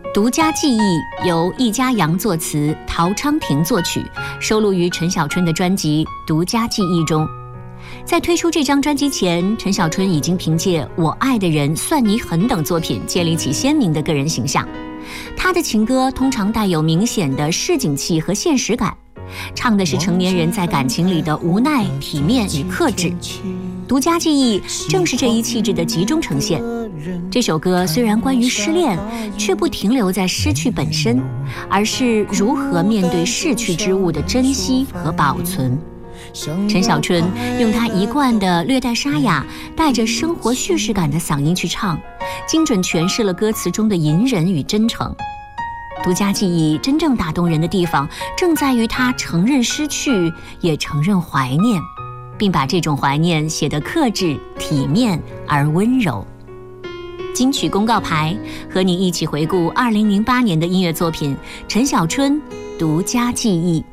独家记忆由易家扬作词，陶昌廷作曲，收录于陈小春的专辑《独家记忆》中。在推出这张专辑前，陈小春已经凭借《我爱的人》《算你狠》等作品建立起鲜明的个人形象。他的情歌通常带有明显的市井气和现实感，唱的是成年人在感情里的无奈、体面与克制。独家记忆正是这一气质的集中呈现。这首歌虽然关于失恋，却不停留在失去本身，而是如何面对逝去之物的珍惜和保存。陈小春用他一贯的略带沙哑、带着生活叙事感的嗓音去唱，精准诠释了歌词中的隐忍与真诚。独家记忆真正打动人的地方，正在于他承认失去，也承认怀念，并把这种怀念写得克制、体面而温柔。金曲公告牌，和你一起回顾2008年的音乐作品，陈小春独家记忆。